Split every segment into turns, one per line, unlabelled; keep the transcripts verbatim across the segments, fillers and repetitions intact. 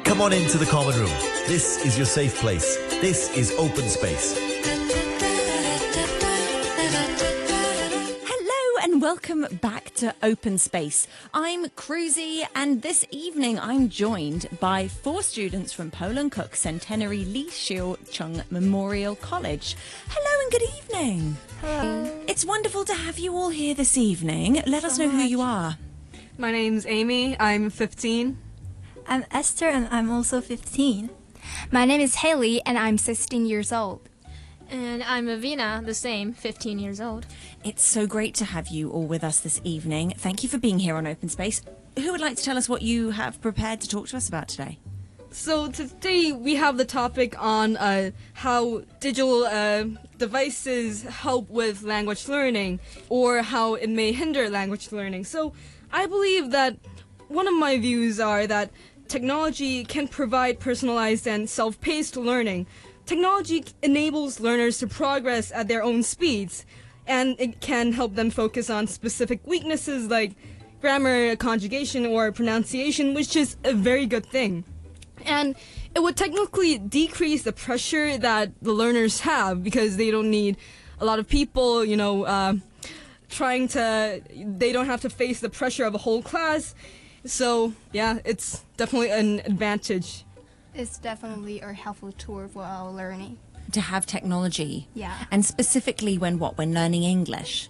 Come on into the common room. This is your safe place. This is Open Space.
Hello and welcome back to Open Space. I'm Cruzy, and this evening I'm joined by four students from Poland Cook Centenary Lee Shil Chung Memorial College. Hello and good evening.
Hello.
It's wonderful to have you all here this evening. Let us know who you are.
My name's Amy. I'm fifteen.
I'm Esther and I'm also fifteen.
My name is Haley and I'm sixteen years old.
And I'm Avina, the same, fifteen years old.
It's so great to have you all with us this evening. Thank you for being here on Open Space. Who would like to tell us what you have prepared to talk to us about today?
So today we have the topic on uh, how digital uh, devices help with language learning, or how it may hinder language learning. So I believe that one of my views are that technology can provide personalized and self-paced learning. Technology enables learners to progress at their own speeds, and it can help them focus on specific weaknesses like grammar, conjugation, or pronunciation, which is a very good thing. And it would technically decrease the pressure that the learners have, because they don't need a lot of people, you know, uh, trying to, they don't have to face the pressure of a whole class. So, yeah, it's definitely an advantage.
It's definitely a helpful tool for our learning.
To have technology.
Yeah.
And specifically when what? When learning English?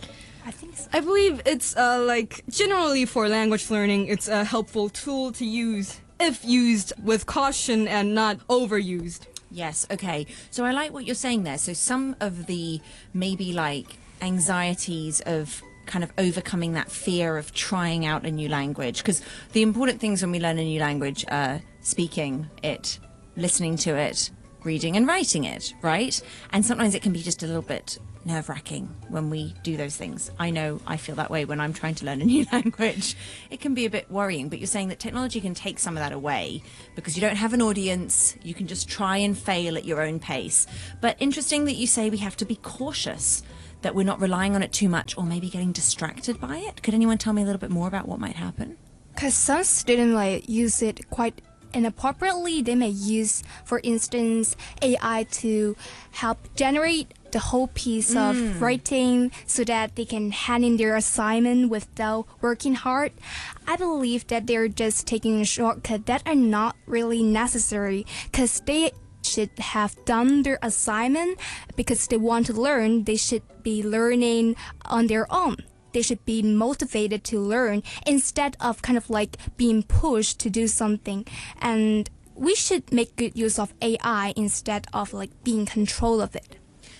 I think so.
I believe it's uh, like generally for language learning, it's a helpful tool to use if used with caution and not overused.
Yes, okay. So I like what you're saying there. So some of the maybe like anxieties of kind of overcoming that fear of trying out a new language, because the important things when we learn a new language are speaking it, listening to it, reading and writing it, right? And sometimes it can be just a little bit nerve-wracking when we do those things. I know I feel that way when I'm trying to learn a new language. It can be a bit worrying, but you're saying that technology can take some of that away because you don't have an audience. You can just try and fail at your own pace. But interesting that you say we have to be cautious, that we're not relying on it too much or maybe getting distracted by it. Could anyone tell me a little bit more about what might happen?
Because some students like use it quite inappropriately. They may use, for instance, A I to help generate the whole piece
Mm.
of writing so that they can hand in their assignment without working hard. I believe that they're just taking a shortcut that are not really necessary, because they should have done their assignment because they want to learn. They should be learning on their own. They should be motivated to learn instead of kind of like being pushed to do something. And we should make good use of A I instead of like being in control of it.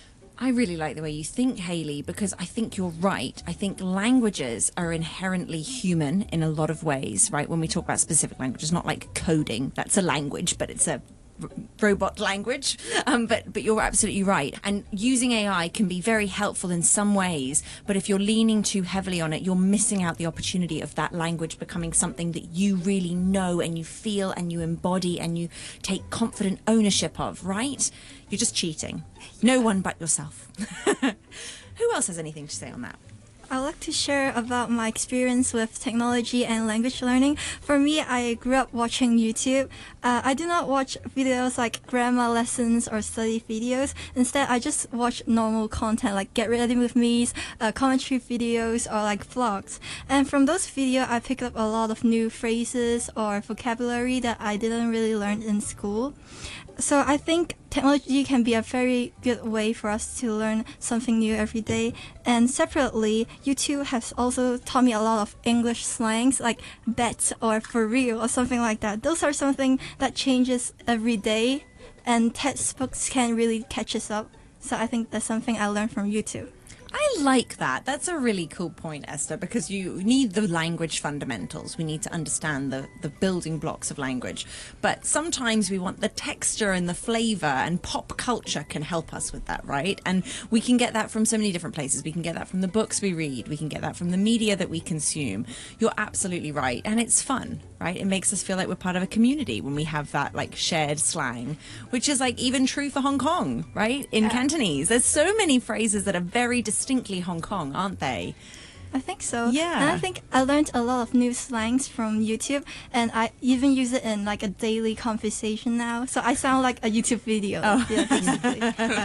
I really like the way you think, Haley, because I think you're right. I think languages are inherently human in a lot of ways, right? When we talk about specific languages, not like coding, that's a language, but it's a r- robot language. Um, but, but you're absolutely right. And using A I can be very helpful in some ways, but if you're leaning too heavily on it, you're missing out the opportunity of that language becoming something that you really know and you feel and you embody and you take confident ownership of, right? You're just cheating. No one but yourself. Who else has anything to say on that?
I'd like to share about my experience with technology and language learning. For me, I grew up watching YouTube. Uh, I do not watch videos like grammar lessons or study videos. Instead, I just watch normal content like Get Ready With Me, uh, commentary videos, or like vlogs. And from those videos, I picked up a lot of new phrases or vocabulary that I didn't really learn in school. So I think technology can be a very good way for us to learn something new every day. And separately, YouTube has also taught me a lot of English slangs like bet or for real or something like that. Those are something that changes every day, and textbooks can really catch us up. So I think that's something I learned from YouTube.
I like that. That's a really cool point, Esther, because you need the language fundamentals. We need to understand the, the building blocks of language. But sometimes we want the texture and the flavor, and pop culture can help us with that, right? And we can get that from so many different places. We can get that from the books we read. We can get that from the media that we consume. You're absolutely right. And it's fun, right? It makes us feel like we're part of a community when we have that like shared slang, which is like even true for Hong Kong, right? In
Yeah.
Cantonese. There's so many phrases that are very distinctly Hong Kong, aren't they?
I think so.
Yeah.
And I think I learned a lot of new slangs from YouTube, and I even use it in like a daily conversation now. So I sound like a YouTube video.
Oh.
Yeah, basically.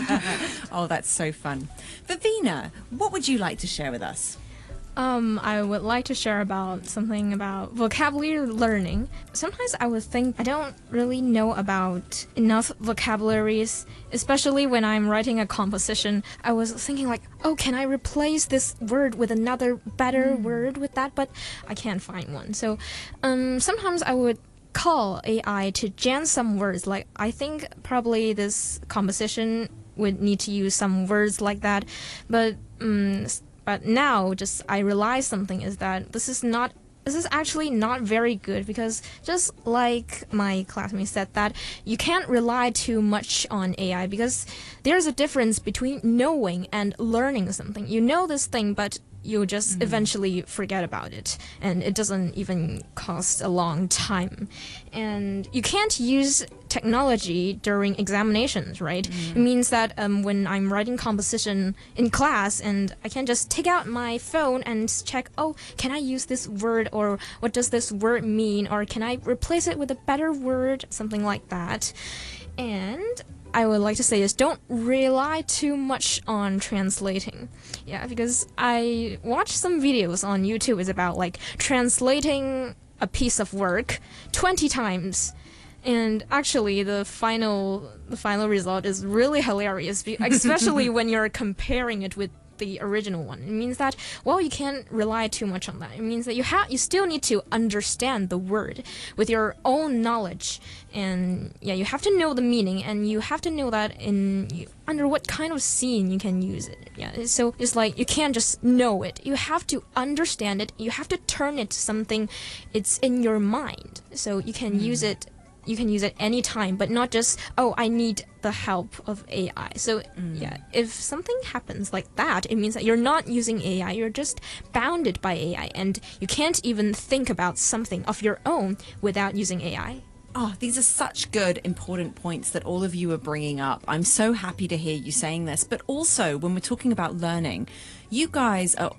Oh, that's so fun. Vivina, what would you like to share with us?
Um, I would like to share about something about vocabulary learning. Sometimes I would think I don't really know about enough vocabularies, especially when I'm writing a composition. I was thinking like, oh, can I replace this word with another better mm. word with that? But I can't find one. So um, sometimes I would call A I to gen some words. Like, I think probably this composition would need to use some words like that. But um, But now, just I realize something is that this is not, this is actually not very good, because just like my classmate said, that you can't rely too much on A I, because there's a difference between knowing and learning something. You know this thing, but you just mm-hmm. eventually forget about it, and it doesn't even cost a long time. And you can't use technology during examinations, right? Mm-hmm. It means that um, when I'm writing composition in class, and I can just take out my phone and check, oh, can I use this word, or what does this word mean, or can I replace it with a better word, something like that. And I would like to say is don't rely too much on translating. Yeah, because I watched some videos on YouTube. It's about like translating a piece of work twenty times. And actually, the final the final result is really hilarious, especially when you're comparing it with the original one. It means that, well, you can't rely too much on that. It means that you have you still need to understand the word with your own knowledge, and yeah, you have to know the meaning, and you have to know that in you, under what kind of scene you can use it. Yeah, so it's like you can't just know it. You have to understand it. You have to turn it to something it's in your mind, so you can mm. use it. You can use it anytime, but not just, oh, I need the help of A I. So, mm. yeah, if something happens like that, it means that you're not using A I, you're just bounded by A I, and you can't even think about something of your own without using A I.
Oh, these are such good, important points that all of you are bringing up. I'm so happy to hear you saying this. But also, when we're talking about learning, you guys are